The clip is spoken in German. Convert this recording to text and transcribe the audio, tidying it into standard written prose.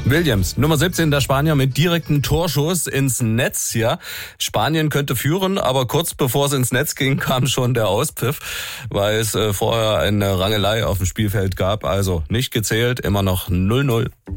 Williams, Nummer 17, der Spanier mit direktem Torschuss ins Netz. Ja, Spanien könnte führen, aber kurz bevor es ins Netz ging, kam schon der Auspfiff, weil es vorher eine Rangelei auf dem Spielfeld gab. Also nicht gezählt, immer noch 0-0.